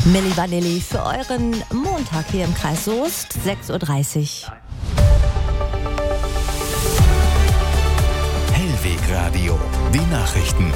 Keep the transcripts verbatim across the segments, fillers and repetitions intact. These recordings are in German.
Milli Vanilli für euren Montag hier im Kreis Soest, sechs Uhr dreißig. Hellweg Radio, die Nachrichten.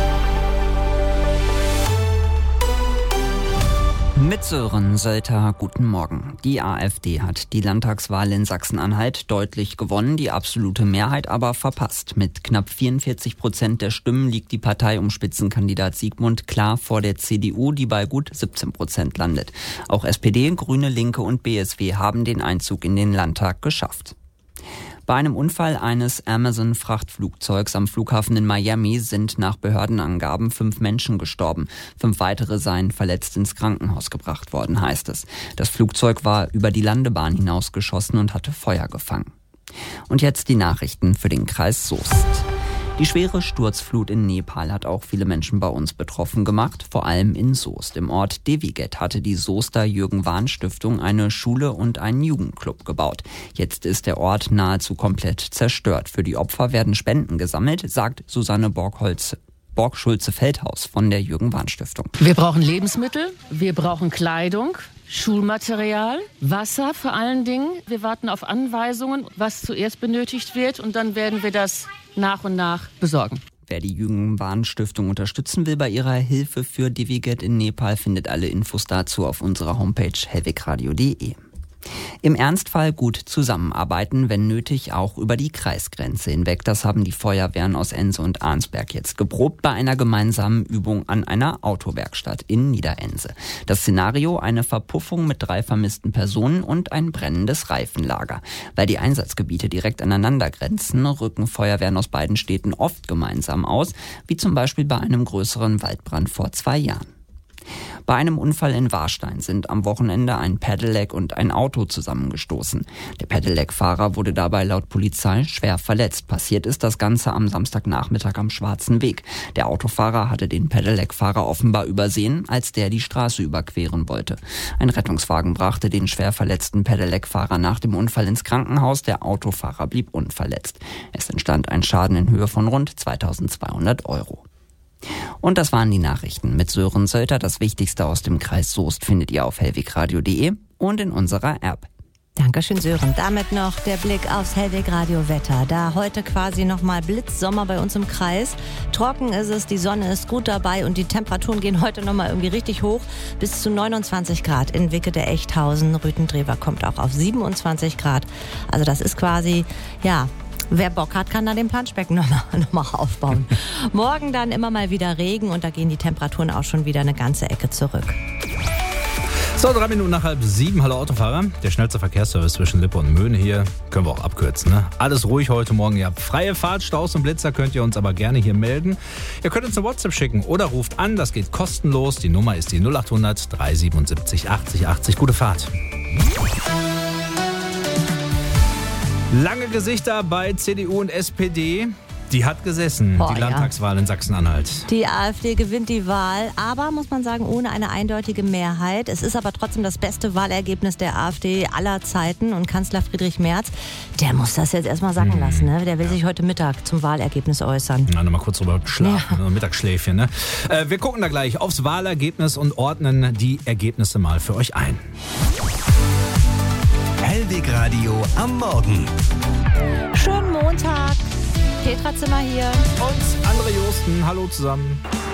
Mit Sören Sölter, guten Morgen. Die AfD hat die Landtagswahl in Sachsen-Anhalt deutlich gewonnen, die absolute Mehrheit aber verpasst. Mit knapp vierundvierzig Prozent der Stimmen liegt die Partei um Spitzenkandidat Siegmund klar vor der C D U, die bei gut siebzehn Prozent landet. Auch S P D, Grüne, Linke und B S W haben den Einzug in den Landtag geschafft. Bei einem Unfall eines Amazon-Frachtflugzeugs am Flughafen in Miami sind nach Behördenangaben fünf Menschen gestorben. Fünf weitere seien verletzt ins Krankenhaus gebracht worden, heißt es. Das Flugzeug war über die Landebahn hinausgeschossen und hatte Feuer gefangen. Und jetzt die Nachrichten für den Kreis Soest. Die schwere Sturzflut in Nepal hat auch viele Menschen bei uns betroffen gemacht, vor allem in Soest. Im Ort Deviget hatte die Soester Jürgen-Wahn-Stiftung eine Schule und einen Jugendclub gebaut. Jetzt ist der Ort nahezu komplett zerstört. Für die Opfer werden Spenden gesammelt, sagt Susanne Borgholz. Borg-Schulze-Feldhaus von der Jürgen-Wahn-Stiftung. Wir brauchen Lebensmittel, wir brauchen Kleidung, Schulmaterial, Wasser vor allen Dingen. Wir warten auf Anweisungen, was zuerst benötigt wird, und dann werden wir das nach und nach besorgen. Wer die Jürgen-Wahn-Stiftung unterstützen will bei ihrer Hilfe für Deviget in Nepal, findet alle Infos dazu auf unserer Homepage hellwegradio punkt de. Im Ernstfall gut zusammenarbeiten, wenn nötig auch über die Kreisgrenze hinweg. Das haben die Feuerwehren aus Ense und Arnsberg jetzt geprobt bei einer gemeinsamen Übung an einer Autowerkstatt in Niederense. Das Szenario: eine Verpuffung mit drei vermissten Personen und ein brennendes Reifenlager. Weil die Einsatzgebiete direkt aneinander grenzen, rücken Feuerwehren aus beiden Städten oft gemeinsam aus, wie zum Beispiel bei einem größeren Waldbrand vor zwei Jahren. Bei einem Unfall in Warstein sind am Wochenende ein Pedelec und ein Auto zusammengestoßen. Der Pedelec-Fahrer wurde dabei laut Polizei schwer verletzt. Passiert ist das Ganze am Samstagnachmittag am Schwarzen Weg. Der Autofahrer hatte den Pedelec-Fahrer offenbar übersehen, als der die Straße überqueren wollte. Ein Rettungswagen brachte den schwer verletzten Pedelec-Fahrer nach dem Unfall ins Krankenhaus. Der Autofahrer blieb unverletzt. Es entstand ein Schaden in Höhe von rund zweitausendzweihundert Euro. Und das waren die Nachrichten mit Sören Sölter. Das Wichtigste aus dem Kreis Soest findet ihr auf hellwegradio punkt de und in unserer App. Dankeschön, Sören. Damit noch der Blick aufs Hellweg-Radio-Wetter. Da heute quasi nochmal Blitzsommer bei uns im Kreis. Trocken ist es, die Sonne ist gut dabei und die Temperaturen gehen heute nochmal irgendwie richtig hoch. Bis zu neunundzwanzig Grad in Wickede-Echthausen. Rüthendrewer kommt auch auf siebenundzwanzig Grad. Also das ist quasi, ja... Wer Bock hat, kann da den Planschbecken nochmal noch mal aufbauen. Morgen dann immer mal wieder Regen und da gehen die Temperaturen auch schon wieder eine ganze Ecke zurück. So, drei Minuten nach halb sieben. Hallo Autofahrer. Der schnellste Verkehrsservice zwischen Lippe und Möhne hier. Können wir auch abkürzen, ne? Alles ruhig heute Morgen. Ihr habt freie Fahrt, Staus und Blitzer könnt ihr uns aber gerne hier melden. Ihr könnt uns eine WhatsApp schicken oder ruft an. Das geht kostenlos. Die Nummer ist die null acht hundert drei siebenundsiebzig achtzig achtzig. Gute Fahrt. Lange Gesichter bei C D U und S P D. Die hat gesessen, Boah, die Landtagswahl ja. in Sachsen-Anhalt. Die AfD gewinnt die Wahl, aber, muss man sagen, ohne eine eindeutige Mehrheit. Es ist aber trotzdem das beste Wahlergebnis der AfD aller Zeiten. Und Kanzler Friedrich Merz, der muss das jetzt erstmal sagen lassen. Ne? Der will sich heute Mittag zum Wahlergebnis äußern. Na, nochmal kurz drüber schlafen, ja. Mittagsschläfchen. Ne? Äh, wir gucken da gleich aufs Wahlergebnis und ordnen die Ergebnisse mal für euch ein. Hellweg Radio am Morgen. Schönen Montag. Petra Zimmer hier. Und André Josten. Hallo zusammen.